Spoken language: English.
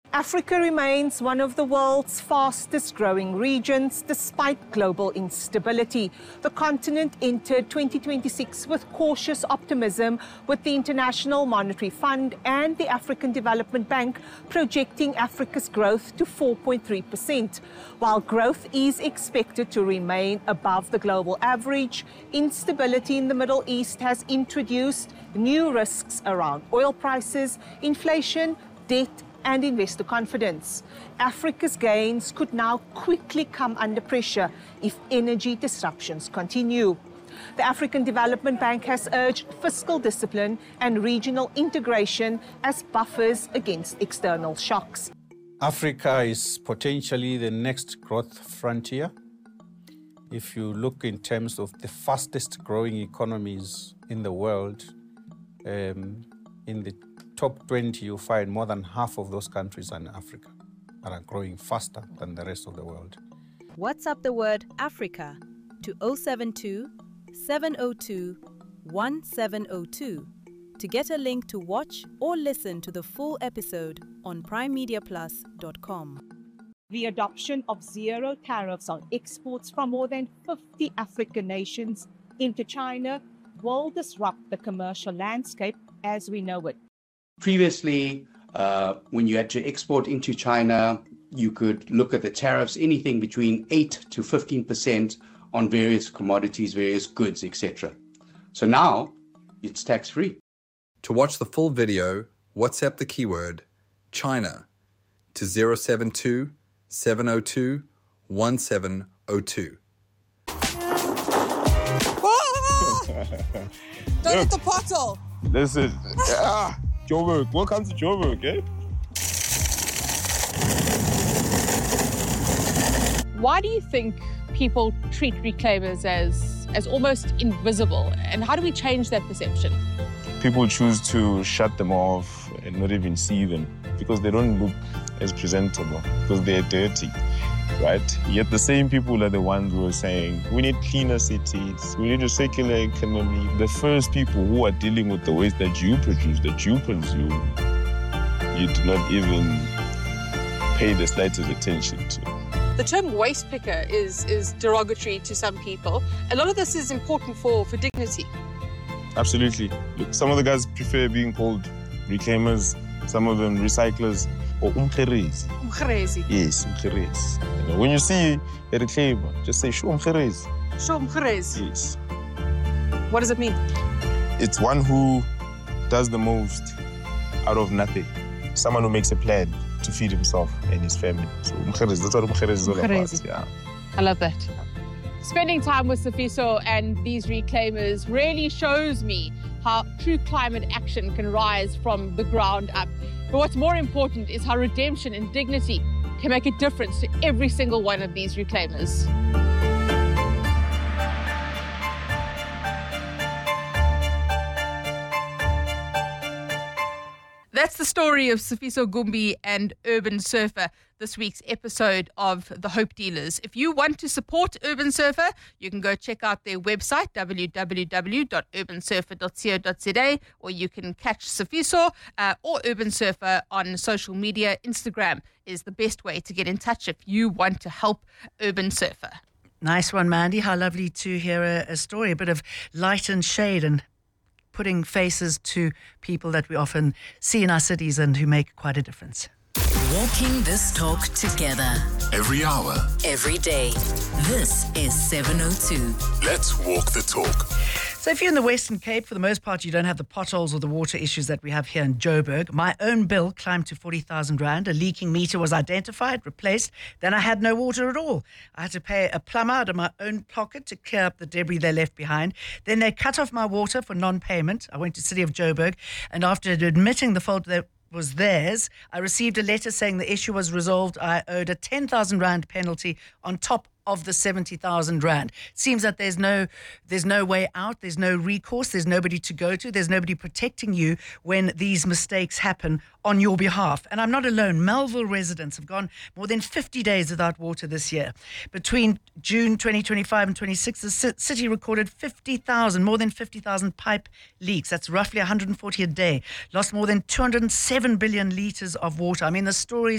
Africa remains one of the world's fastest growing regions despite global instability. The continent entered 2026 with cautious optimism, with the International Monetary Fund and the African Development Bank projecting Africa's growth to 4.3%. While growth is expected to remain above the global average, instability in the Middle East has introduced new risks around oil prices, inflation, debt, and investor confidence. Africa's gains could now quickly come under pressure if energy disruptions continue. The African Development Bank has urged fiscal discipline and regional integration as buffers against external shocks. Africa is potentially the next growth frontier. If you look in terms of the fastest growing economies in the world, in the top 20, you'll find more than half of those countries are in Africa and are growing faster than the rest of the world. WhatsApp the word Africa to 072 702 1702 to get a link to watch or listen to the full episode on primemediaplus.com. The adoption of zero tariffs on exports from more than 50 African nations into China will disrupt the commercial landscape as we know it. Previously, when you had to export into China, you could look at the tariffs, anything between 8 to 15% on various commodities, various goods, etc. So now it's tax-free. To watch the full video, WhatsApp the keyword China to 072 702 1702. Don't hit the pothole. Listen, Joburg. Welcome to Joburg, eh? Why do you think people treat reclaimers as almost invisible? And how do we change that perception? People choose to shut them off and not even see them because they don't look as presentable, because they're dirty, right? Yet the same people are the ones who are saying, we need cleaner cities, we need a circular economy. The first people who are dealing with the waste that you produce, that you consume, you do not even pay the slightest attention to. The term waste picker is derogatory to some people. A lot of this is important for dignity. Absolutely. Look, some of the guys prefer being called reclaimers, some of them recyclers, or umkherezi. Umkherezi? Yes, umkherezi. You know, when you see a reclaimer, just say, sho umkherezi. Sho umkherezi? Yes. What does it mean? It's one who does the most out of nothing. Someone who makes a plan to feed himself and his family. So umkherezi, that's what umkherezi is all about. Yeah. I love that. Spending time with Sifiso and these reclaimers really shows me how true climate action can rise from the ground up. But what's more important is how redemption and dignity can make a difference to every single one of these reclaimers. That's the story of Sifiso Gumbi and Urban Surfer, this week's episode of The Hope Dealers. If you want to support Urban Surfer, you can go check out their website, www.urbansurfer.co.za, or you can catch Sifiso or Urban Surfer on social media. Instagram is the best way to get in touch if you want to help Urban Surfer. Nice one, Mandy. How lovely to hear a story, a bit of light and shade and putting faces to people that we often see in our cities and who make quite a difference. Walking this talk together. Every hour. Every day. This is 702. Let's walk the talk. So if you're in the Western Cape, for the most part, you don't have the potholes or the water issues that we have here in Joburg. My own bill climbed to 40,000 Rand. A leaking meter was identified, replaced. Then I had no water at all. I had to pay a plumber out of my own pocket to clear up the debris they left behind. Then they cut off my water for non-payment. I went to City of Joburg, and after admitting the fault that was theirs, I received a letter saying the issue was resolved. I owed a 10,000 Rand penalty on top of the 70,000 Rand. Seems that there's no way out, there's no recourse, there's nobody to go to, there's nobody protecting you when these mistakes happen on your behalf. And I'm not alone. Melville residents have gone more than 50 days without water this year. Between June 2025 and 26, the city recorded more than 50,000 pipe leaks. That's roughly 140 a day. Lost more than 207 billion litres of water. I mean, the stories